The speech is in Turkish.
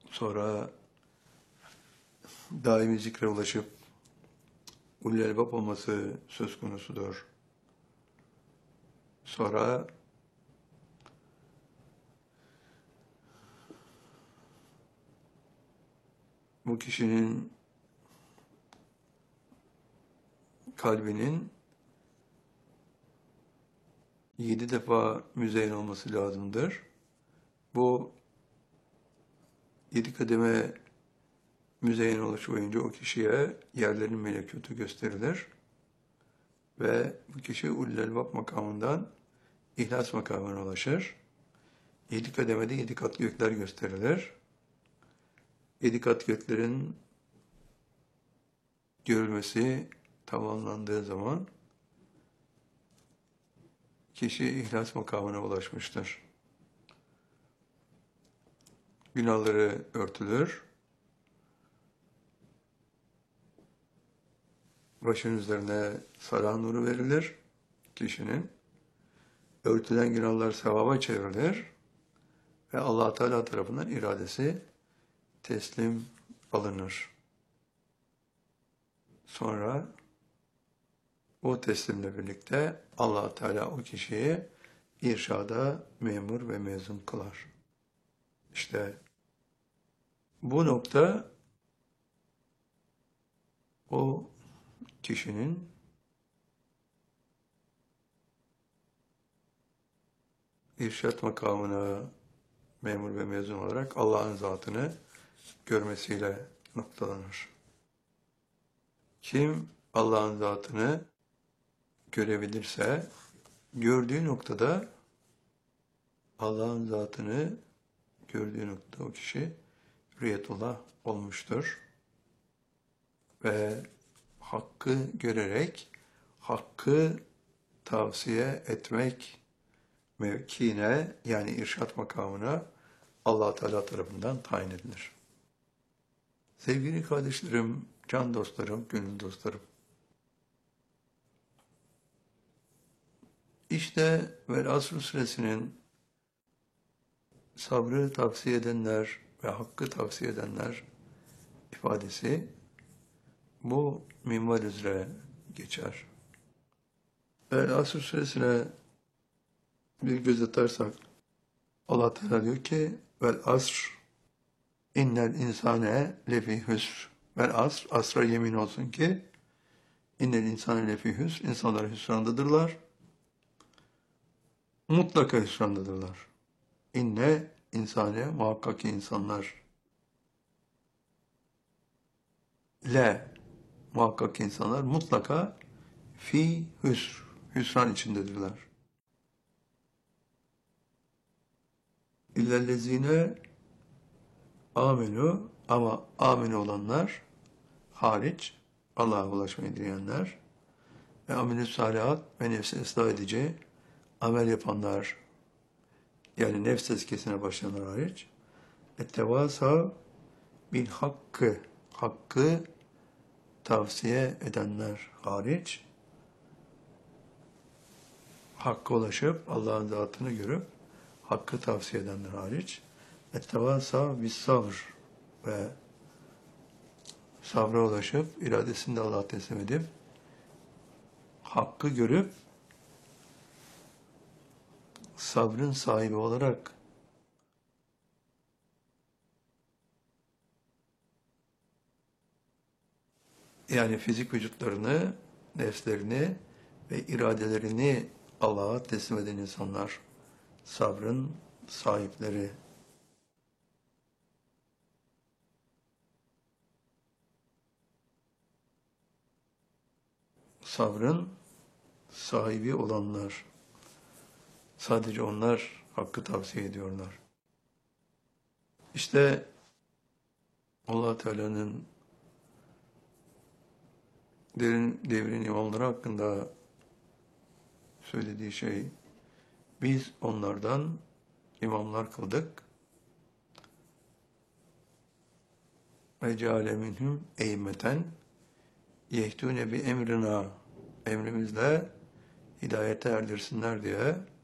Sonra daimi zikre ulaşıp ulul elbap olması söz konusudur. Sonra bu kişinin kalbinin 7 defa müzeyyen olması lazımdır. Bu 7 kademe müzeyyen oluş boyunca o kişiye yerlerin melekutu gösterilir. Ve bu kişi ulul elbap makamından İhlas makamına ulaşır. 7 kademede 7 kat gökler gösterilir. 7 kat göklerin görülmesi tamamlandığı zaman kişi ihlas makamına ulaşmıştır. Günahları örtülür. Başın üzerine salah nuru verilir kişinin. Örtülen günahlar sevaba çevrilir ve Allah Teala tarafından iradesi teslim alınır. Sonra o teslimle birlikte Allah Teala o kişiyi irşada memur ve mezun kılar. İşte bu nokta o kişinin irşat makamına memur ve mezun olarak Allah'ın zatını görmesiyle noktalanır. Kim Allah'ın zatını görebilirse, gördüğü noktada Allah'ın zatını gördüğü noktada o kişi hürriyetullah olmuştur. Ve hakkı görerek, hakkı tavsiye etmek mevkiine, yani irşat makamına Allah Teala tarafından tayin edilir. Sevgili kardeşlerim, can dostlarım, gönül dostlarım. İşte Vel Asr suresinin sabrı tavsiye edenler ve hakkı tavsiye edenler ifadesi bu minval üzere geçer. Vel Asr suresine bir göz atarsak Allah Teala diyor ki Vel Asr innel insane lefi hüsr. Vel Asr, asra yemin olsun ki innel insane lefi hüsr. İnsanlar hüsrandadırlar. Mutlaka hüsrandadırlar. İnne insane, muhakkak ki insanlar. Le, muhakkak ki insanlar mutlaka fi hüsr, hüsran içindedirler. İllellezine amenu, ama aminu olanlar hariç, Allah'a ulaşmayı dileyenler ve amilü salihat ve nefsi ıslah edici amel yapanlar, yani nefs tezkiyesine başlayanlar hariç, ettevasa bil hakkı, hakkı tavsiye edenler hariç, hakka ulaşıp Allah'ın zatını görüp hakkı tavsiye edenler hariç, ettevasa bis sabr ve sabra ulaşıp iradesini de Allah'a teslim edip hakkı görüp sabrın sahibi olarak yani fizik vücutlarını, nefslerini ve iradelerini Allah'a teslim eden insanlar sabrın sahipleri. Sabrın sahibi olanlar. Sadece onlar hakkı tavsiye ediyorlar. İşte Allah Teala'nın devrin imamları hakkında söylediği şey, biz onlardan imamlar kıldık ve ceale minhum eymeten yehtûne bi emrina, emrimizle hidayete erdirsinler diye